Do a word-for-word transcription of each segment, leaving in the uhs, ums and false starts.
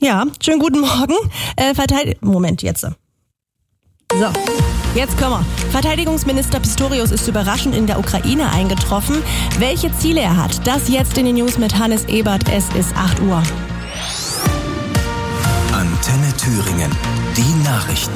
Ja, schönen guten Morgen. Äh, Verteidig- Moment, jetzt. So, jetzt kommen wir. Verteidigungsminister Pistorius ist überraschend in der Ukraine eingetroffen. Welche Ziele er hat, das jetzt in den News mit Hannes Ebert. Es ist acht Uhr. Antenne Thüringen, die Nachrichten.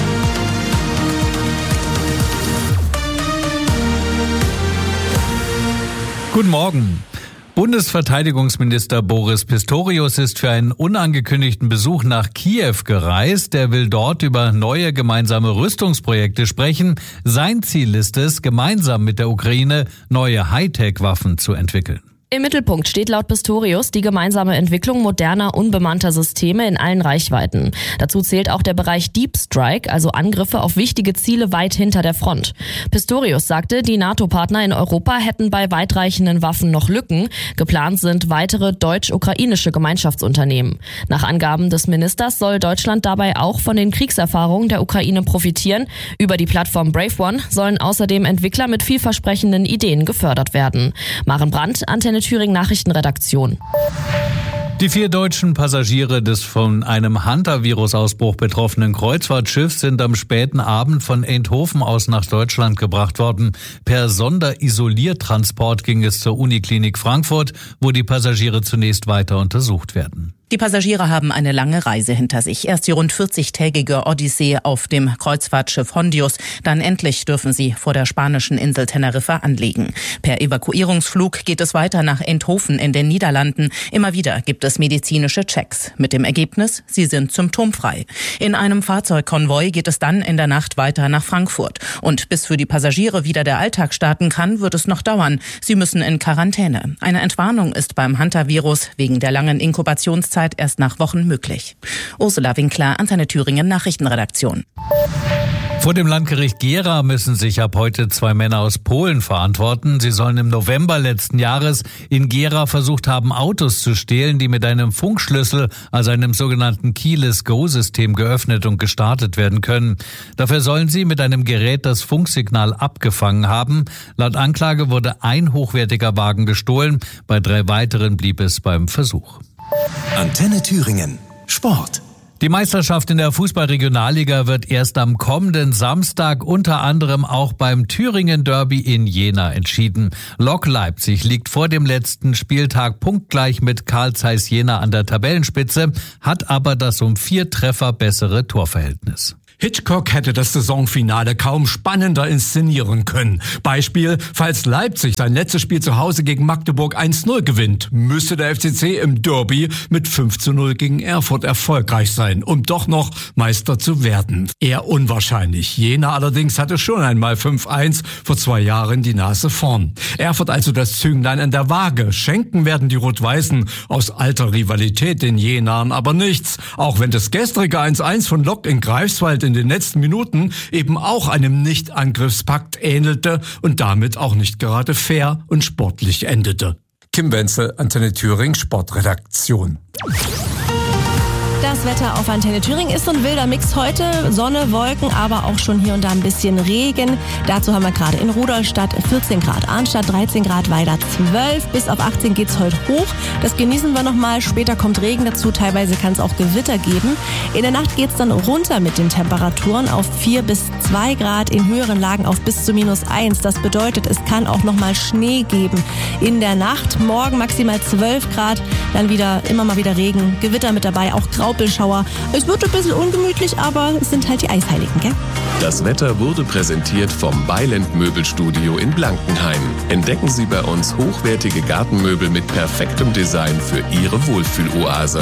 Guten Morgen. Bundesverteidigungsminister Boris Pistorius ist für einen unangekündigten Besuch nach Kiew gereist. Er will dort über neue gemeinsame Rüstungsprojekte sprechen. Sein Ziel ist es, gemeinsam mit der Ukraine neue Hightech-Waffen zu entwickeln. Im Mittelpunkt steht laut Pistorius die gemeinsame Entwicklung moderner, unbemannter Systeme in allen Reichweiten. Dazu zählt auch der Bereich Deep Strike, also Angriffe auf wichtige Ziele weit hinter der Front. Pistorius sagte, die NATO-Partner in Europa hätten bei weitreichenden Waffen noch Lücken. Geplant sind weitere deutsch-ukrainische Gemeinschaftsunternehmen. Nach Angaben des Ministers soll Deutschland dabei auch von den Kriegserfahrungen der Ukraine profitieren. Über die Plattform Brave One sollen außerdem Entwickler mit vielversprechenden Ideen gefördert werden. Maren Brandt, Antenne Thüringen Nachrichtenredaktion. Die vier deutschen Passagiere des von einem Hantavirus-Ausbruch betroffenen Kreuzfahrtschiffs sind am späten Abend von Eindhoven aus nach Deutschland gebracht worden. Per Sonderisoliertransport ging es zur Uniklinik Frankfurt, wo die Passagiere zunächst weiter untersucht werden. Die Passagiere haben eine lange Reise hinter sich. Erst die rund vierzigtägige Odyssee auf dem Kreuzfahrtschiff Hondius. Dann endlich dürfen sie vor der spanischen Insel Teneriffa anlegen. Per Evakuierungsflug geht es weiter nach Eindhoven in den Niederlanden. Immer wieder gibt es medizinische Checks. Mit dem Ergebnis, sie sind symptomfrei. In einem Fahrzeugkonvoi geht es dann in der Nacht weiter nach Frankfurt. Und bis für die Passagiere wieder der Alltag starten kann, wird es noch dauern. Sie müssen in Quarantäne. Eine Entwarnung ist beim Hantavirus wegen der langen Inkubationszeit erst nach Wochen möglich. Ursula Winkler, Antenne Thüringen Nachrichtenredaktion. Vor dem Landgericht Gera müssen sich ab heute zwei Männer aus Polen verantworten. Sie sollen im November letzten Jahres in Gera versucht haben, Autos zu stehlen, die mit einem Funkschlüssel, also einem sogenannten Keyless-Go-System, geöffnet und gestartet werden können. Dafür sollen sie mit einem Gerät das Funksignal abgefangen haben. Laut Anklage wurde ein hochwertiger Wagen gestohlen. Bei drei weiteren blieb es beim Versuch. Antenne Thüringen, Sport. Die Meisterschaft in der Fußball-Regionalliga wird erst am kommenden Samstag unter anderem auch beim Thüringen-Derby in Jena entschieden. Lok Leipzig liegt vor dem letzten Spieltag punktgleich mit Carl Zeiss Jena an der Tabellenspitze, hat aber das um vier Treffer bessere Torverhältnis. Hitchcock hätte das Saisonfinale kaum spannender inszenieren können. Beispiel, falls Leipzig sein letztes Spiel zu Hause gegen Magdeburg eins null gewinnt, müsste der F C C im Derby mit fünf zu null gegen Erfurt erfolgreich sein, um doch noch Meister zu werden. Eher unwahrscheinlich. Jena allerdings hatte schon einmal fünf eins vor zwei Jahren die Nase vorn. Erfurt also das Zünglein an der Waage. Schenken werden die Rot-Weißen aus alter Rivalität den Jenern aber nichts. Auch wenn das gestrige eins eins von Lok in Greifswald in den letzten Minuten eben auch einem Nicht-Angriffspakt ähnelte und damit auch nicht gerade fair und sportlich endete. Kim Wenzel, Antenne Thüringen, Sportredaktion. Das Wetter auf Antenne Thüringen ist so ein wilder Mix heute. Sonne, Wolken, aber auch schon hier und da ein bisschen Regen. Dazu haben wir gerade in Rudolstadt vierzehn Grad, Arnstadt dreizehn Grad, Weida zwölf. Bis auf achtzehn geht's heute hoch. Das genießen wir nochmal. Später kommt Regen dazu. Teilweise kann es auch Gewitter geben. In der Nacht geht's dann runter mit den Temperaturen auf vier bis zwei Grad. In höheren Lagen auf bis zu minus eins. Das bedeutet, es kann auch nochmal Schnee geben in der Nacht. Morgen maximal zwölf Grad. Dann wieder immer mal wieder Regen. Gewitter mit dabei, auch grau. Graupelschauer. Es wird ein bisschen ungemütlich, aber es sind halt die Eisheiligen, gell? Das Wetter wurde präsentiert vom Beiland Möbelstudio in Blankenheim. Entdecken Sie bei uns hochwertige Gartenmöbel mit perfektem Design für Ihre Wohlfühloase.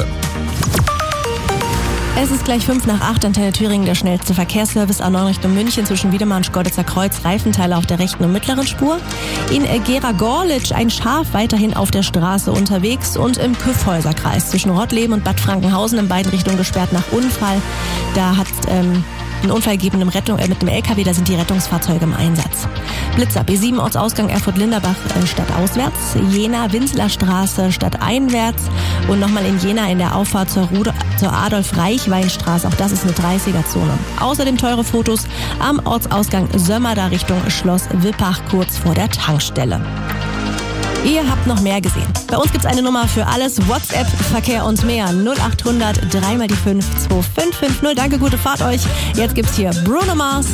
Es ist gleich fünf nach acht, Antenne Thüringen, der schnellste Verkehrsservice A neun Richtung München zwischen Wiedemann und Schkeuditzer Kreuz, Reifenteile auf der rechten und mittleren Spur. In Gera-Gorlitz ein Schaf weiterhin auf der Straße unterwegs und im Kyffhäuserkreis zwischen Rottleben und Bad Frankenhausen in beiden Richtungen gesperrt nach Unfall. Da hat ähm, einen Unfall gegeben im Rettung, äh, mit dem L K W, da sind die Rettungsfahrzeuge im Einsatz. Blitzer, B sieben Ortsausgang Erfurt-Linderbach äh, stadtauswärts, Jena, Winzlerstraße stadteinwärts und nochmal in Jena in der Auffahrt zur, Rude, zur Adolf-Reichwein-Straße, auch das ist eine dreißiger-Zone. Außerdem teure Fotos am Ortsausgang Sömmerda Richtung Schloss Wippach kurz vor der Tankstelle. Ihr habt noch mehr gesehen. Bei uns gibt's eine Nummer für alles. WhatsApp, Verkehr und mehr. null acht hundert drei mal die fünf zwei fünf fünf null. Danke, gute Fahrt euch. Jetzt gibt's hier Bruno Mars.